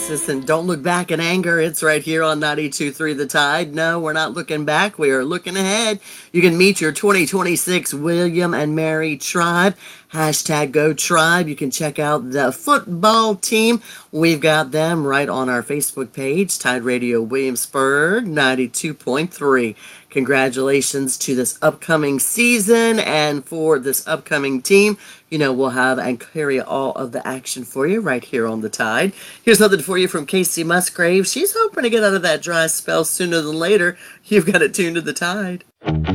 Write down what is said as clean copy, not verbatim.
crisis and don't look back in anger. It's right here on 92.3 The Tide. No, we're not looking back. We are looking ahead. You can meet your 2026 William and Mary Tribe. Hashtag Go Tribe. You can check out the football team. We've got them right on our Facebook page, Tide Radio Williamsburg 92.3. Congratulations to this upcoming season and for this upcoming team. You know, we'll have and carry all of the action for you right here on the Tide. Here's something for you from Casey Musgrave. She's hoping to get out of that dry spell sooner than later. You've got it tuned to the Tide.